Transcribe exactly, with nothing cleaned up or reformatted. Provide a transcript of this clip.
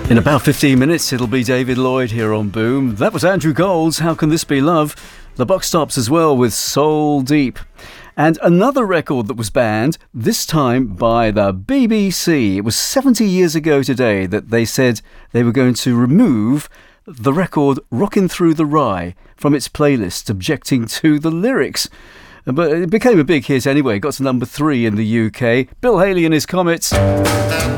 In about fifteen minutes, it'll be David Lloyd here on Boom. That was Andrew Gold's How Can This Be Love? The buck stops as well with Soul Deep. And another record that was banned, this time by the B B C. It was seventy years ago today that they said they were going to remove the record Rockin' Through the Rye from its playlist, objecting to the lyrics. But it became a big hit anyway. It got to number three in the U K. Bill Haley and his Comets.